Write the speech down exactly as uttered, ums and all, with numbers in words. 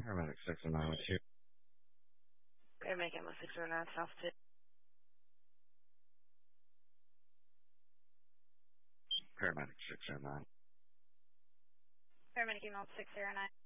Paramedic six oh nine with you. Paramedic M O six oh nine South two. Paramedic six oh nine. Paramedic email six oh nine.